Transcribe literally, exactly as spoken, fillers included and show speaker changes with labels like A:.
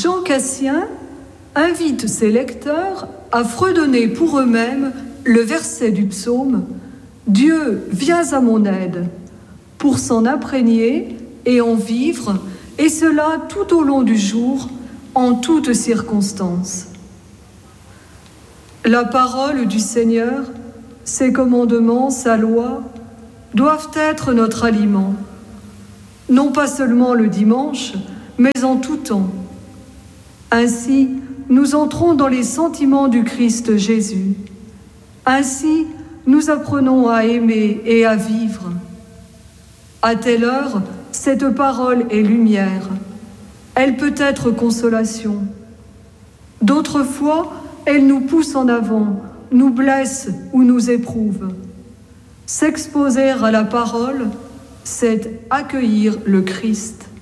A: Jean Cassien invite ses lecteurs à fredonner pour eux-mêmes le verset du psaume « Dieu, viens à mon aide » pour s'en imprégner et en vivre, et cela tout au long du jour, en toutes circonstances. La parole du Seigneur, ses commandements, sa loi, doivent être notre aliment, non pas seulement le dimanche, mais en tout temps. Ainsi, nous entrons dans les sentiments du Christ Jésus. Ainsi, nous apprenons à aimer et à vivre. À telle heure, cette parole est lumière. Elle peut être consolation. D'autres fois, elle nous pousse en avant, nous blesse ou nous éprouve. S'exposer à la parole, c'est accueillir le Christ.